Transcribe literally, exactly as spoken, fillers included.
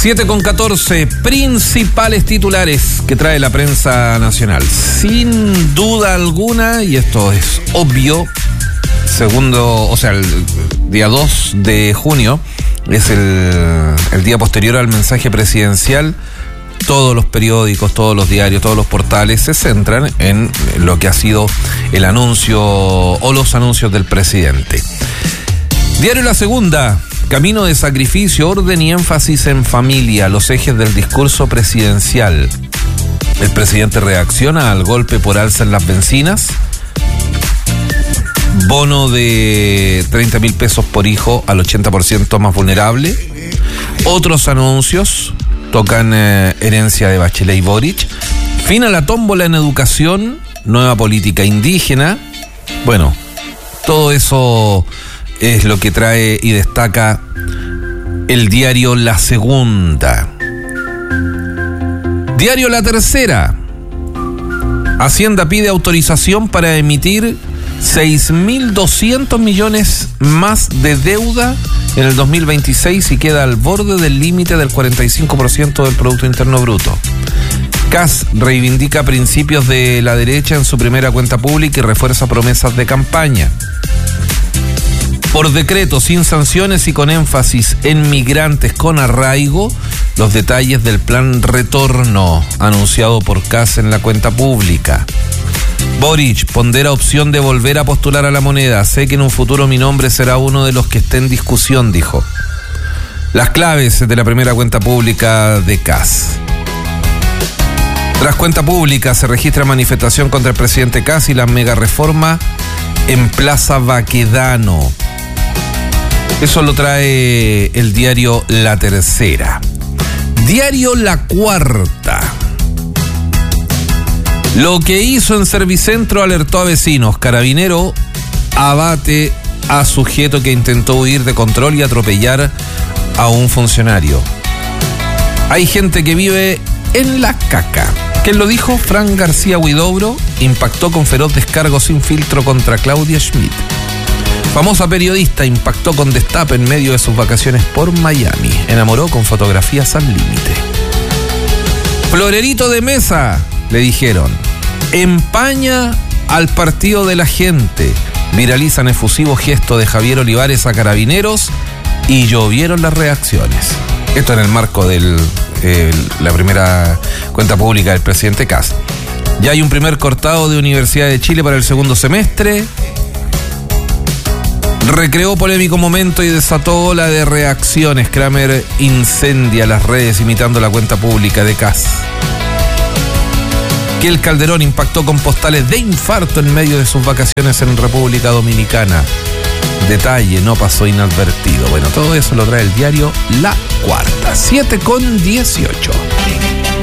siete con catorce, principales titulares que trae la prensa nacional. Sin duda alguna, y esto es obvio, segundo, o sea, el día dos de junio es el, el día posterior al mensaje presidencial. Todos los periódicos, todos los diarios, todos los portales se centran en lo que ha sido el anuncio o los anuncios del presidente. Diario La Segunda, camino de sacrificio, orden y énfasis en familia, los ejes del discurso presidencial. El presidente reacciona al golpe por alza en las bencinas. Bono de treinta mil pesos por hijo al ochenta por ciento más vulnerable. Otros anuncios tocan eh, herencia de Bachelet y Boric. Fin a la tómbola en educación, nueva política indígena. Bueno, todo eso es lo que trae y destaca el diario La Segunda. Diario La Tercera. Hacienda pide autorización para emitir seis mil doscientos millones más de deuda en el dos mil veintiséis y queda al borde del límite del cuarenta y cinco por ciento del Producto Interno Bruto. Kast reivindica principios de la derecha en su primera cuenta pública y refuerza promesas de campaña. Por decreto, sin sanciones y con énfasis en migrantes con arraigo, los detalles del plan retorno anunciado por Kast en la cuenta pública. Boric pondera opción de volver a postular a la moneda. Sé que en un futuro mi nombre será uno de los que esté en discusión, dijo. Las claves de la primera cuenta pública de Kast. Tras cuenta pública se registra manifestación contra el presidente Kast y la mega reforma en Plaza Baquedano. Eso lo trae el diario La Tercera. Diario La Cuarta. Lo que hizo en Servicentro alertó a vecinos. Carabinero abate a sujeto que intentó huir de control y atropellar a un funcionario. Hay gente que vive en la caca. ¿Quién lo dijo? Fran García Huidobro impactó con feroz descargo sin filtro contra Claudia Schmidt. Famosa periodista impactó con destape en medio de sus vacaciones por Miami. Enamoró con fotografías al límite. Florerito de mesa, le dijeron. Empaña al partido de la gente. Viralizan efusivo gesto de Javier Olivares a Carabineros y llovieron las reacciones. Esto en el marco de eh, la primera cuenta pública del presidente Kast. Ya hay un primer cortado de Universidad de Chile para el segundo semestre. Recreó polémico momento y desató ola de reacciones. Kramer incendia las redes imitando la cuenta pública de Kast. Que el Calderón impactó con postales de infarto en medio de sus vacaciones en República Dominicana. Detalle, no pasó inadvertido. Bueno, todo eso lo trae el diario La Cuarta. siete con dieciocho.